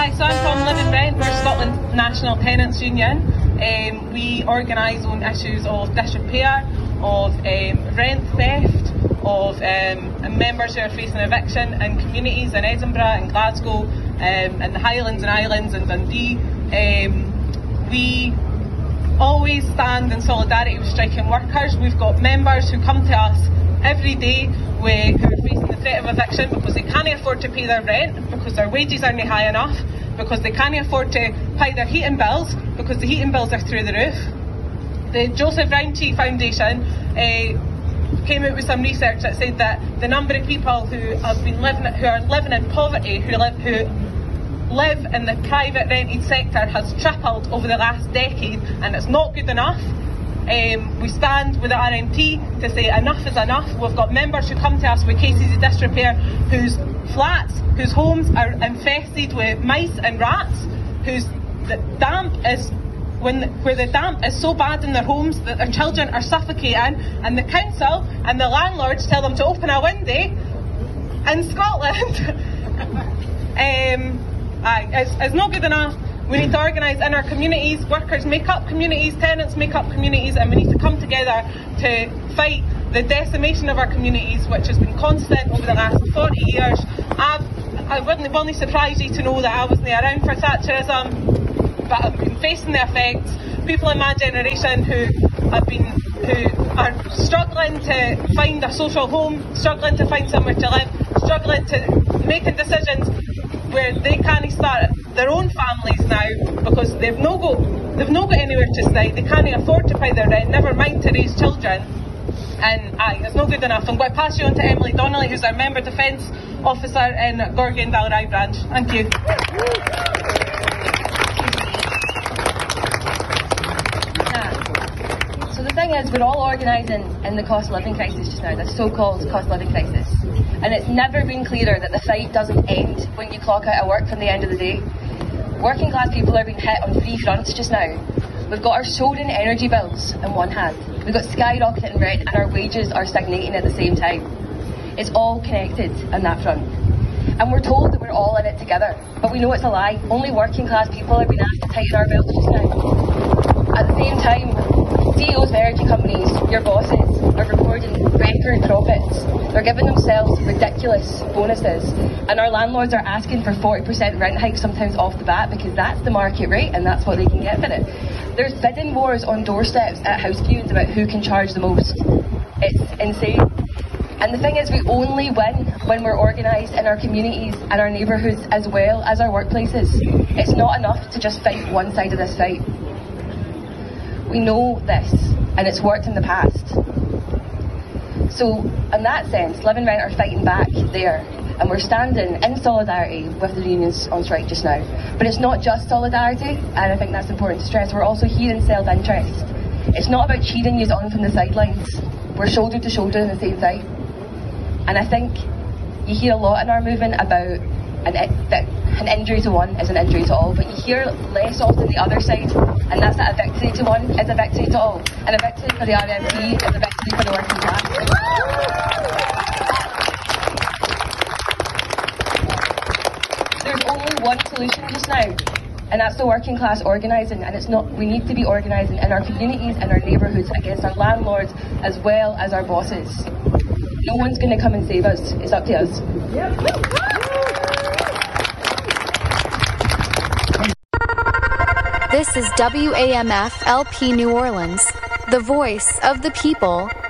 Hi, so I'm from Live and Rent. We're Scotland's National Tenants Union. We organise on issues of disrepair, of rent theft, of members who are facing eviction in communities in Edinburgh and Glasgow, in the Highlands and Islands and Dundee. We always stand in solidarity with striking workers. We've got members who come to us every day who are facing the threat of eviction because they can't afford to pay their rent, because their wages aren't high enough, because they can't afford to pay their heating bills, because the heating bills are through the roof. The Joseph Rowntree Foundation came out with some research that said that the number of people who are living in poverty, who live in the private rented sector, has tripled over the last decade, and it's not good enough. We stand with the RMT to say enough is enough. We've got members who come to us with cases of disrepair, whose flats, whose homes are infested with mice and rats, where the damp is so bad in their homes that their children are suffocating, and the council and the landlords tell them to open a window in Scotland. It's not good enough. We need to organise in our communities. Workers make up communities, tenants make up communities, and we need to come together to fight the decimation of our communities, which has been constant over the last 40 years. I wouldn't surprise you to know that I wasn't around for Thatcherism, but I've been facing the effects. People in my generation who are struggling to find a social home, struggling to find somewhere to live, struggling to making decisions where they can't start their own families now because they've not got anywhere to stay. They can't afford to pay their rent, never mind to raise children. And it's not good enough. I'm going to pass you on to Emily Donnelly, who's our Member Defence Officer in Gorgie and Dalry branch. Thank you. So the thing is, we're all organising in the cost of living crisis just now, the so-called cost of living crisis. And it's never been clearer that the fight doesn't end when you clock out of work from the end of the day. Working class people are being hit on three fronts just now. We've got our soaring energy bills in one hand, we've got skyrocketing rent, and our wages are stagnating at the same time. It's all connected on that front. And we're told that we're all in it together, but we know it's a lie. Only working class people are being asked to tighten our belts just now. At the same time, CEOs of energy companies, your bosses, are recording record profits. They're giving themselves ridiculous bonuses, and our landlords are asking for 40% rent hikes sometimes off the bat because that's the market rate and that's what they can get for it. There's bidding wars on doorsteps at house viewings about who can charge the most. It's insane. And the thing is, we only win when we're organised in our communities and our neighbourhoods as well as our workplaces. It's not enough to just fight one side of this fight. We know this, and it's worked in the past. So, in that sense, Live and Rent are fighting back there, and we're standing in solidarity with the unions on strike just now. But it's not just solidarity, and I think that's important to stress. We're also here in self-interest. It's not about cheering you on from the sidelines. We're shoulder to shoulder in the same fight. And I think you hear a lot in our movement about an injury to one is an injury to all, but you hear less often the other side, and that's that a victory to one is a victory to all, and a victory for the RMT is a victory for the working class. There's only one solution just now, and that's the working class organising, and we need to be organising in our communities and our neighbourhoods against our landlords as well as our bosses. No one's going to come and save us, it's up to us. This is WAMF LP New Orleans, the voice of the people.